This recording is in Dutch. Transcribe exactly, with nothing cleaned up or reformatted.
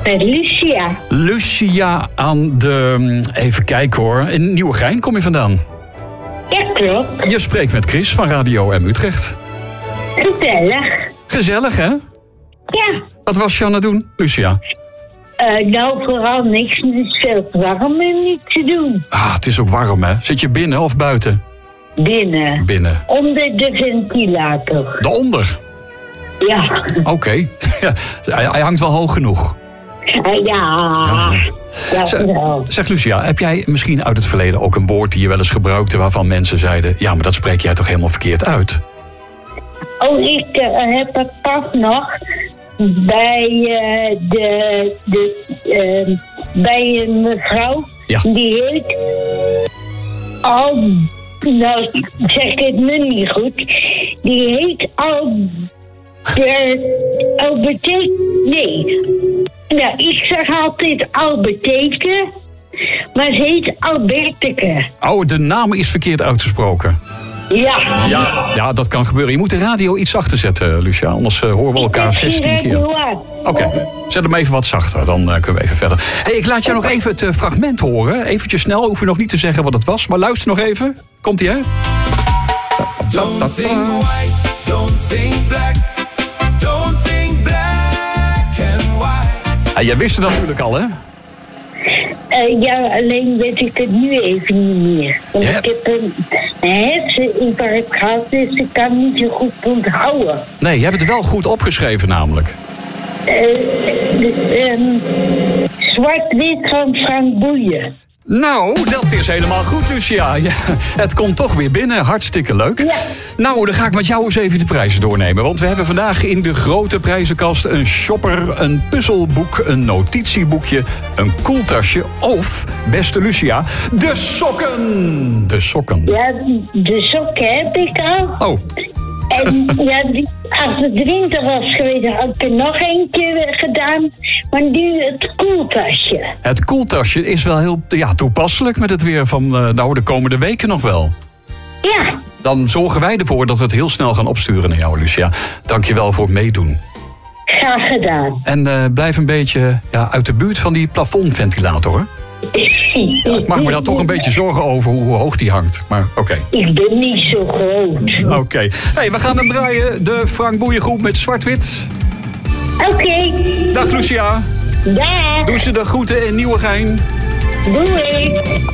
Met Lucia. Lucia aan de... Even kijken hoor. In Nieuwegein kom je vandaan? Ja, klopt. Je spreekt met Chris van Radio M Utrecht. Gezellig. Gezellig, hè? Ja. Wat was je aan het doen, Lucia? Uh, nou, vooral niks. Het is veel te warm en niet te doen. Ah, het is ook warm, hè? Zit je binnen of buiten? Binnen. Binnen. Onder de ventilator. Daaronder? Ja. Oké. Okay. hij, hij hangt wel hoog genoeg. Uh, ja. Ja, zeg, wel. zeg Lucia, heb jij misschien uit het verleden ook een woord die je wel eens gebruikte waarvan mensen zeiden, ja, maar dat spreek jij toch helemaal verkeerd uit? Oh, ik uh, heb het pas nog bij uh, de, de uh, bij een mevrouw, ja. Die heet Al, nou zeg ik het nu niet goed, die heet Al, Alberteke, nee, nou ik zeg altijd Alberteke, maar ze heet Alberteke. Oh, de naam is verkeerd uitgesproken. Ja. ja. Ja, dat kan gebeuren. Je moet de radio iets zachter zetten, Lucia. Anders uh, horen we elkaar zestien keer. Oké, okay. Zet hem even wat zachter. Dan uh, kunnen we even verder. Hey, ik laat jou nog even het uh, fragment horen. Eventjes snel. Hoef je nog niet te zeggen wat het was. Maar luister nog even. Komt-ie, hè? Don't think white, don't think black. Don't think black and white. Ja, jij wist het natuurlijk al, hè? Uh, ja, alleen weet ik het nu even niet meer. Want ja. ik heb een herseninfarct gehad, dus ik kan niet zo goed onthouden. Nee, je hebt het wel goed opgeschreven namelijk. Uh, um, Zwart-wit van Frank Boeien. Nou, dat is helemaal goed, Lucia. Ja, het komt toch weer binnen. Hartstikke leuk. Ja. Nou, dan ga ik met jou eens even de prijzen doornemen. Want we hebben vandaag in de grote prijzenkast een shopper, een puzzelboek, een notitieboekje, een koeltasje of, beste Lucia, de sokken. De sokken. Ja, de sokken heb ik al. Oh. En ja, die, als het winter was geweest, had ik er nog eentje gedaan. Maar nu het koeltasje. Het koeltasje is wel heel ja, toepasselijk met het weer van uh, nou, de komende weken nog wel. Ja. Dan zorgen wij ervoor dat we het heel snel gaan opsturen naar jou, Lucia. Dank je wel voor het meedoen. Graag gedaan. En uh, blijf een beetje ja, uit de buurt van die plafondventilator, hè? Ja, ik maak me daar toch een beetje zorgen over hoe hoog die hangt. Maar oké. Okay. Ik ben niet zo groot. Oké. Okay. Hey, we gaan hem draaien. De Frank Boeien groep met zwart-wit. Oké. Okay. Dag Lucia. Dag. Doe ze de groeten in Nieuwegein. Doei.